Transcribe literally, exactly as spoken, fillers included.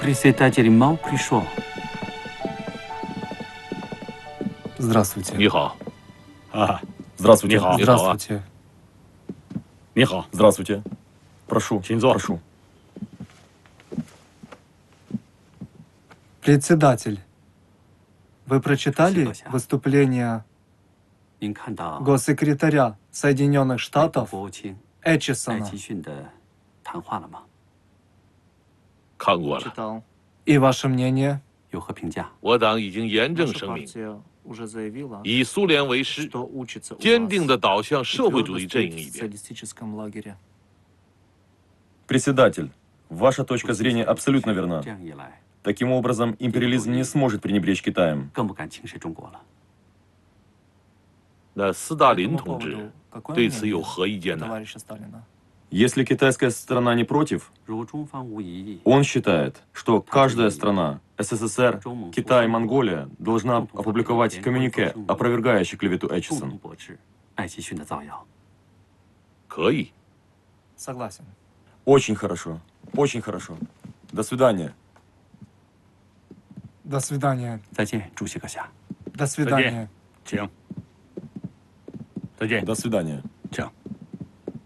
Председатель mal пришел. Здравствуйте. 你好， А, здравствуйте. 你好， Здравствуйте. 你好， Здравствуйте. Прошу, 请坐。 прошу. Председатель, вы прочитали Спасибо. выступление 您看到 госсекретаря Соединенных 美国 Штатов 国务卿艾 Эчисона 奇逊的谈话了吗？ 看过了。 Читал. и ваше мнение? 有何评价？ 我党已经严正 Наша 声明， партия уже заявила, 以苏联为师， что учится у 坚 вас 定地倒向 и 社会 твердо 主义阵 стоит 营 в 一边。 социалистическом лагере. Председатель, ваша точка зрения абсолютно верна. 这样一来， Таким образом, империализм не сможет пренебречь Китаем. 更不敢轻视中国了。 那斯大 По 林 этому 同志 поводу какое 对此有 мнение 何意 у 见呢？ товарища Сталина? Если китайская сторона не против, 如中方无异议， он считает, что каждая страна, СССР, Китай и Монголия, должна опубликовать коммюнике, опровергающий клевету 共同 Эчисон. 驳斥艾奇逊的造谣。 可以。 Согласен. Очень хорошо. Очень хорошо. До свидания. До свидания. 再见，主席阁下。 До свидания. 请。再见。 До свидания. 请。